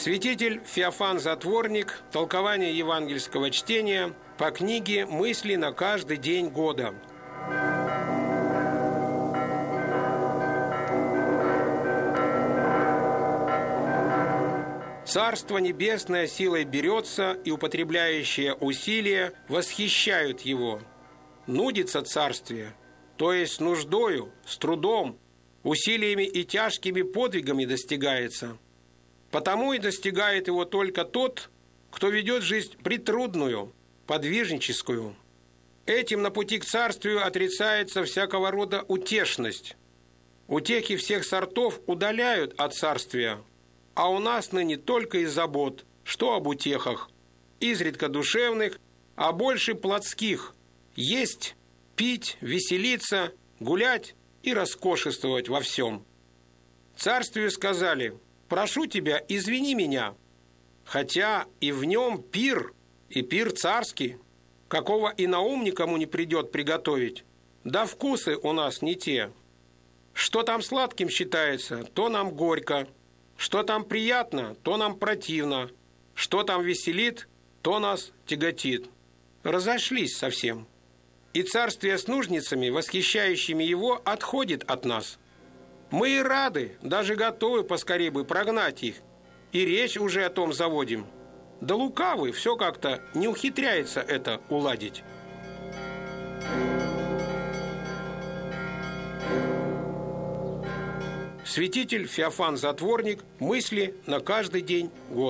Святитель Феофан Затворник. Толкование евангельского чтения по книге «Мысли на каждый день года». Царство небесное силой берется, и употребляющие усилия восхищают его. Нудится царствие, то есть нуждою, с трудом, усилиями и тяжкими подвигами достигается. Потому и достигает его только тот, кто ведет жизнь притрудную, подвижническую. Этим на пути к царствию отрицается всякого рода утешность. Утехи всех сортов удаляют от царствия, а у нас ныне только и забот, что об утехах, изредка душевных, а больше плотских, есть, пить, веселиться, гулять и роскошествовать во всем. Царствию сказали: «Прошу тебя, извини меня», хотя и в нем пир, и пир царский, какого и на ум никому не придет приготовить, да вкусы у нас не те. Что там сладким считается, то нам горько, что там приятно, то нам противно, что там веселит, то нас тяготит. Разошлись совсем. И царствие с нужницами, восхищающими его, отходит от нас. Мы и рады, даже готовы поскорее бы прогнать их, и речь уже о том заводим. Да лукавый все как-то не ухитряется это уладить. Святитель Феофан Затворник. Мысли на каждый день года.